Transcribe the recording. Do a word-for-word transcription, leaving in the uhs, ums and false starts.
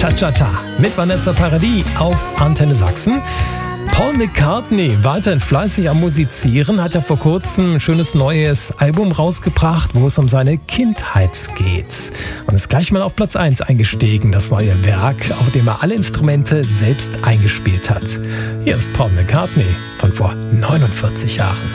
Cha-Cha-Cha mit Vanessa Paradis auf Antenne Sachsen. Paul McCartney, weiterhin fleißig am Musizieren, hat ja vor kurzem ein schönes neues Album rausgebracht, wo es um seine Kindheit geht. Und ist gleich mal auf Platz eins eingestiegen, das neue Werk, auf dem er alle Instrumente selbst eingespielt hat. Hier ist Paul McCartney von vor neunundvierzig Jahren.